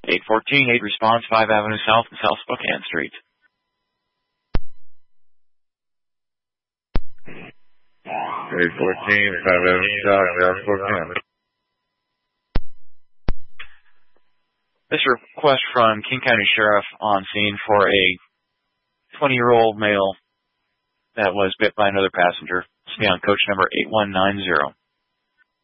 814, 8 response, 5 Avenue South and South Spokane Street. 814, 5 Avenue South and South Spokane. This request from King County Sheriff on scene for a 20-year-old male that was bit by another passenger. Stay on coach number 8190.